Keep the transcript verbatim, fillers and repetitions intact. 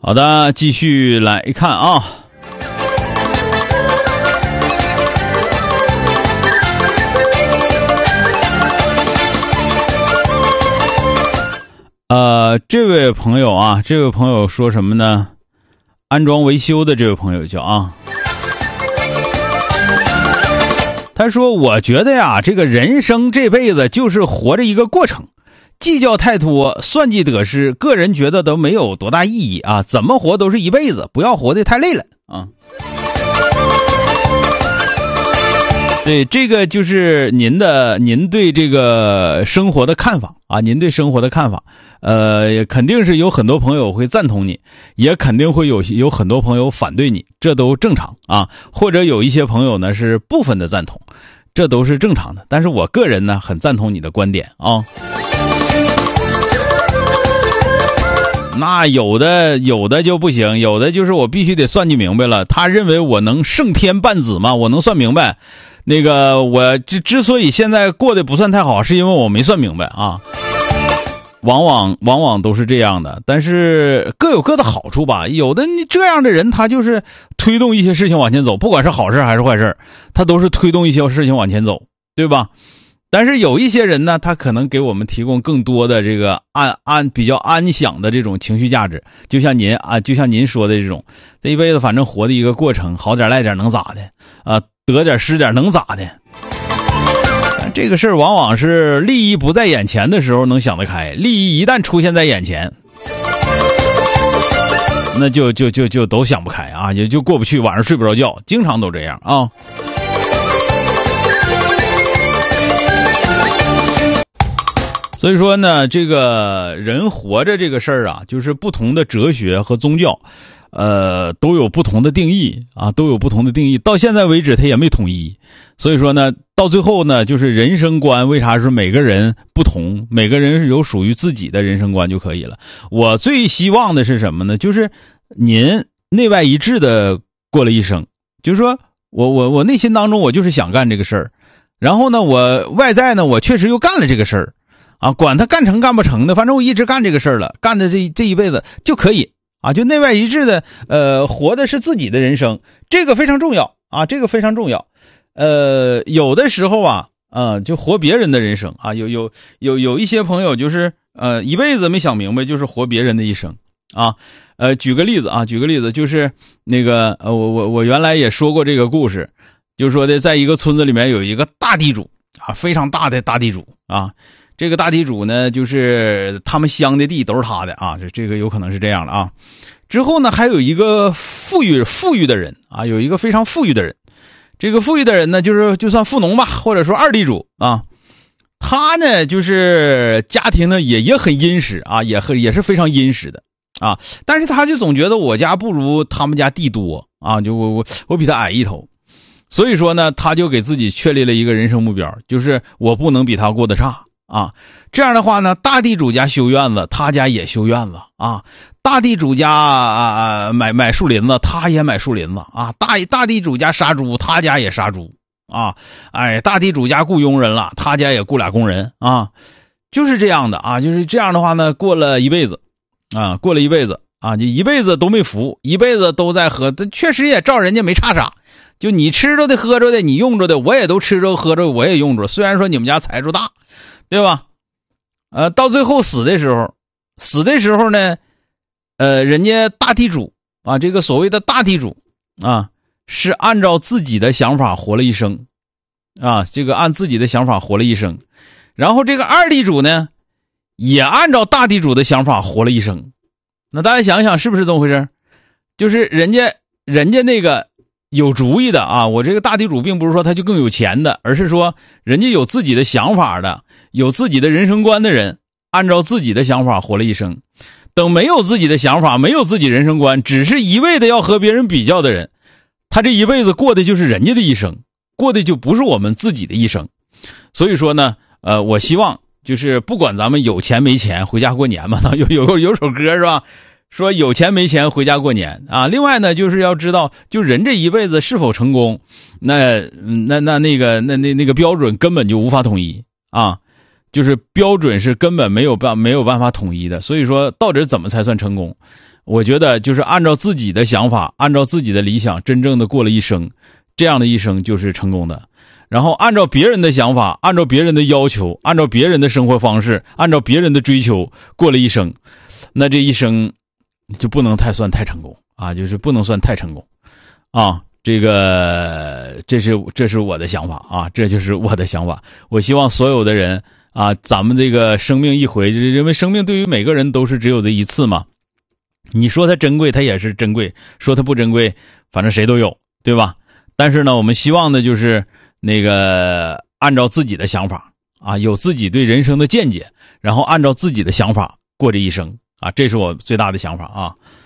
好的，继续来看啊。呃，这位朋友啊，这位朋友说什么呢？安装维修的这位朋友叫啊，他说：“我觉得呀，这个人生这辈子就是活着一个过程，计较太多，算计得失，个人觉得都没有多大意义啊。怎么活都是一辈子，不要活得太累了啊。”对，这个就是您的，您对这个生活的看法啊，您对生活的看法，呃，肯定是有很多朋友会赞同你，也肯定会有有很多朋友反对你，这都正常啊。或者有一些朋友呢是部分的赞同，这都是正常的。但是我个人呢很赞同你的观点啊。那有的有的就不行，有的就是我必须得算计明白了。他认为我能胜天半子吗？我能算明白。那个我之之所以现在过得不算太好，是因为我没算明白啊。往往往往都是这样的，但是各有各的好处吧。有的你这样的人，他就是推动一些事情往前走，不管是好事还是坏事，他都是推动一些事情往前走，对吧？但是有一些人呢，他可能给我们提供更多的这个安安比较安详的这种情绪价值，就像您啊，就像您说的这种，这一辈子反正活的一个过程，好点赖点能咋的啊？得点失点能咋的？这个事儿往往是利益不在眼前的时候能想得开，利益一旦出现在眼前，那就就就就都想不开啊，也就过不去，晚上睡不着觉，经常都这样啊。所以说呢，这个人活着这个事儿啊，就是不同的哲学和宗教呃，都有不同的定义啊，都有不同的定义。到现在为止，它也没统一。所以说呢，到最后呢，就是人生观为啥是每个人不同，每个人是有属于自己的人生观就可以了。我最希望的是什么呢？就是您内外一致的过了一生，就是说我我我内心当中我就是想干这个事儿，然后呢，我外在呢，我确实又干了这个事儿啊，管他干成干不成的，反正我一直干这个事儿了，干的这这一辈子就可以。啊，就内外一致的，呃，活的是自己的人生，这个非常重要啊，这个非常重要。呃，有的时候啊，啊、呃，就活别人的人生啊，有有有有一些朋友就是呃一辈子没想明白，就是活别人的一生啊。呃，举个例子啊，举个例子，就是那个呃，我我我原来也说过这个故事，就是说的，在一个村子里面有一个大地主啊，非常大的大地主啊。这个大地主呢，就是他们乡的地都是他的啊，这这个有可能是这样的啊。之后呢，还有一个富裕富裕的人啊，有一个非常富裕的人。这个富裕的人呢，就是就算富农吧，或者说二地主啊。他呢，就是家庭呢也也很殷实啊，也很也是非常殷实的啊。但是他就总觉得我家不如他们家地多啊，就我我我比他矮一头。所以说呢，他就给自己确立了一个人生目标，就是我不能比他过得差。啊，这样的话呢，大地主家修院子，他家也修院子啊；大地主家啊买买树林子，他也买树林子啊；大大地主家杀猪，他家也杀猪啊；哎，大地主家雇佣人了，他家也雇俩工人啊，就是这样的啊，就是这样的话呢，过了一辈子啊，过了一辈子啊，就一辈子都没服，一辈子都在喝，确实也照人家没差啥。就你吃着的喝着的，你用着的，我也都吃着喝着，我也用着。虽然说你们家财主大。对吧？呃，到最后死的时候，死的时候呢，呃，人家大地主啊，这个所谓的大地主啊，是按照自己的想法活了一生啊，这个按自己的想法活了一生。然后这个二地主呢，也按照大地主的想法活了一生。那大家想想是不是这么回事？就是人家人家那个有主意的啊，我这个大地主并不是说他就更有钱的，而是说人家有自己的想法的，有自己的人生观的人，按照自己的想法活了一生。等没有自己的想法，没有自己人生观，只是一味的要和别人比较的人，他这一辈子过的就是人家的一生，过的就不是我们自己的一生。所以说呢，呃，我希望就是不管咱们有钱没钱，回家过年嘛，有有有首歌是吧？说有钱没钱回家过年啊。另外呢，就是要知道，就人这一辈子是否成功，那那那那个那那那个标准根本就无法统一啊。 就是标准是根本没有办没有办法统一的。所以说到底怎么才算成功，我觉得就是按照自己的想法，按照自己的理想真正的过了一生，这样的一生就是成功的。然后按照别人的想法，按照别人的要求，按照别人的生活方式，按照别人的追求过了一生，那这一生就不能太算太成功啊，就是不能算太成功啊。这个这是这是我的想法啊，这就是我的想法。我希望所有的人啊，咱们这个生命一回，就是因为生命对于每个人都是只有这一次嘛。你说它珍贵，它也是珍贵；说它不珍贵，反正谁都有，对吧？但是呢，我们希望的就是那个按照自己的想法啊，有自己对人生的见解，然后按照自己的想法过这一生啊，这是我最大的想法啊。